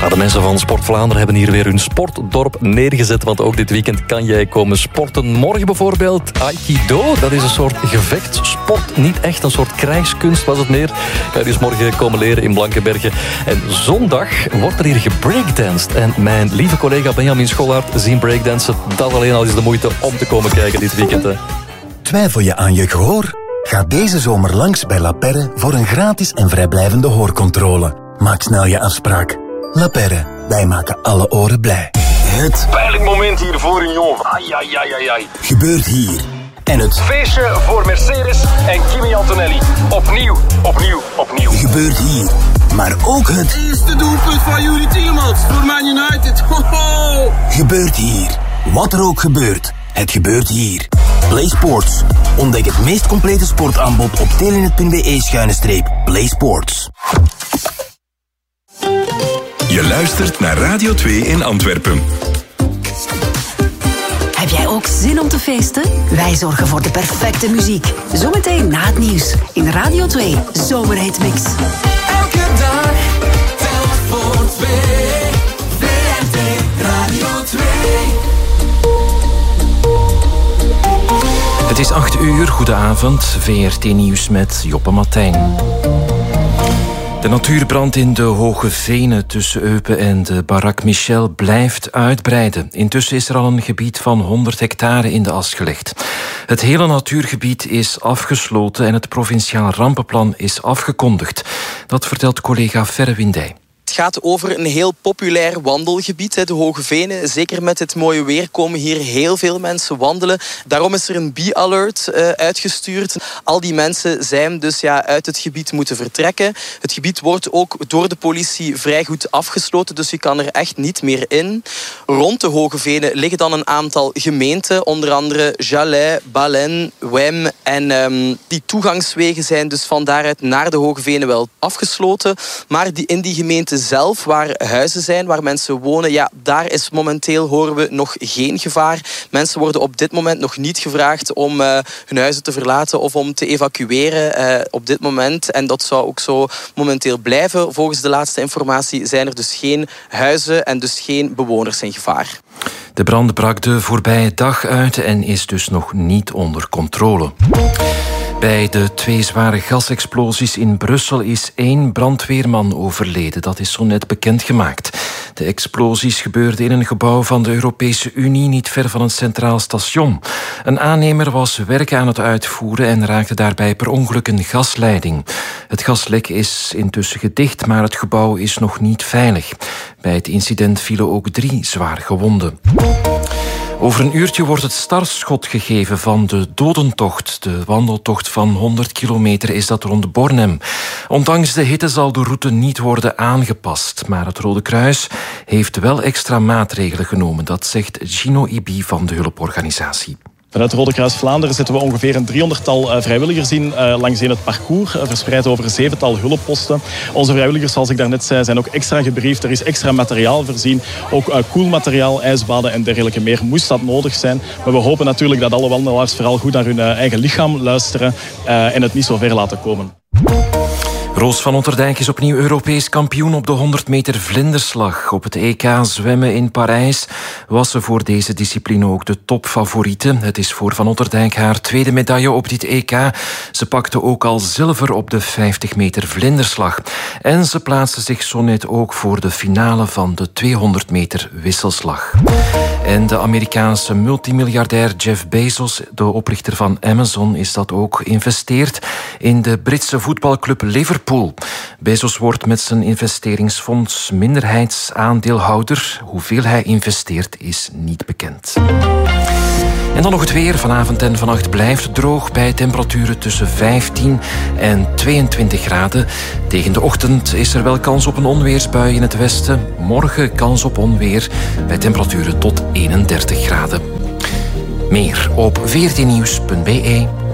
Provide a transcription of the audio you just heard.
Nou, de mensen van Sport Vlaanderen hebben hier weer hun sportdorp neergezet, want ook dit weekend kan jij komen sporten. Morgen bijvoorbeeld Aikido, dat is een soort gevechtssport, niet echt een soort krijgskunst was het meer. Ga je dus morgen komen leren in Blankenberge. En zondag wordt er hier gebreakdanced. En mijn lieve collega Benjamin Schollaert zien breakdansen. Dat alleen al is de moeite om te komen kijken dit weekend. Hè. Twijfel je aan je gehoor? Ga deze zomer langs bij La Perre voor een gratis en vrijblijvende hoorcontrole. Maak snel je afspraak. La Perre, wij maken alle oren blij. Het pijnlijk moment hiervoor in Jongen. Ai. Gebeurt hier. En het Feestje voor Mercedes en Kimi Antonelli. Opnieuw. Gebeurt hier. Maar ook het eerste doelpunt van Yuri Tielemans voor Man United. Ho. Gebeurt hier. Wat er ook gebeurt, het gebeurt hier. Play Sports. Ontdek het meest complete sportaanbod op telenet.be/Play Sports. Je luistert naar Radio 2 in Antwerpen. Heb jij ook zin om te feesten? Wij zorgen voor de perfecte muziek. Zometeen na het nieuws in Radio 2 Zomerhitmix. Elke dag telt voor twee. VRT Radio 2. Het is 8 uur, goedenavond. VRT Nieuws met Joppe Martijn. De natuurbrand in de Hoge Venen tussen Eupen en de Barak Michel blijft uitbreiden. Intussen is er al een gebied van 100 hectare in de as gelegd. Het hele natuurgebied is afgesloten en het provinciaal rampenplan is afgekondigd. Dat vertelt collega Ferre Windij. Het gaat over een heel populair wandelgebied, de Hoge Venen. Zeker met het mooie weer komen hier heel veel mensen wandelen. Daarom is er een bee-alert uitgestuurd. Al die mensen zijn dus uit het gebied moeten vertrekken. Het gebied wordt ook door de politie vrij goed afgesloten, dus je kan er echt niet meer in. Rond de Hoge Venen liggen dan een aantal gemeenten, onder andere Jalais, Balen, Wem. En die toegangswegen zijn dus van daaruit naar de Hoge Venen wel afgesloten. Maar in die gemeenten zelf, waar huizen zijn, waar mensen wonen, daar is momenteel, horen we, nog geen gevaar. Mensen worden op dit moment nog niet gevraagd om hun huizen te verlaten of om te evacueren op dit moment. En dat zou ook zo momenteel blijven. Volgens de laatste informatie zijn er dus geen huizen en dus geen bewoners in gevaar. De brand brak de voorbije dag uit en is dus nog niet onder controle. Bij de 2 zware gasexplosies in Brussel is 1 brandweerman overleden. Dat is zo net bekendgemaakt. De explosies gebeurden in een gebouw van de Europese Unie, niet ver van een centraal station. Een aannemer was werk aan het uitvoeren en raakte daarbij per ongeluk een gasleiding. Het gaslek is intussen gedicht, maar het gebouw is nog niet veilig. Bij het incident vielen ook 3 zwaar gewonden. Over een uurtje wordt het startschot gegeven van de Dodentocht. De wandeltocht van 100 kilometer is dat rond Bornem. Ondanks de hitte zal de route niet worden aangepast. Maar het Rode Kruis heeft wel extra maatregelen genomen. Dat zegt Gino Ibi van de hulporganisatie. Vanuit het Rode Kruis Vlaanderen zetten we ongeveer een 300-tal vrijwilligers in langs het parcours, verspreid over 7-tal hulpposten. Onze vrijwilligers, zoals ik daarnet zei, zijn ook extra gebriefd. Er is extra materiaal voorzien, ook koelmateriaal, ijsbaden en dergelijke meer. Moest dat nodig zijn. Maar we hopen natuurlijk dat alle wandelaars vooral goed naar hun eigen lichaam luisteren en het niet zo ver laten komen. Roos van Otterdijk is opnieuw Europees kampioen op de 100 meter vlinderslag. Op het EK zwemmen in Parijs was ze voor deze discipline ook de topfavoriete. Het is voor Van Otterdijk haar 2e medaille op dit EK. Ze pakte ook al zilver op de 50 meter vlinderslag. En ze plaatste zich zo net ook voor de finale van de 200 meter wisselslag. En de Amerikaanse multimiljardair Jeff Bezos, de oprichter van Amazon, is dat ook, investeert in de Britse voetbalclub Liverpool. Bezos wordt met zijn investeringsfonds minderheidsaandeelhouder. Hoeveel hij investeert is niet bekend. En dan nog het weer. Vanavond en vannacht blijft het droog bij temperaturen tussen 15 en 22 graden. Tegen de ochtend is er wel kans op een onweersbui in het westen. Morgen kans op onweer bij temperaturen tot 31 graden. Meer op vrtnieuws.be.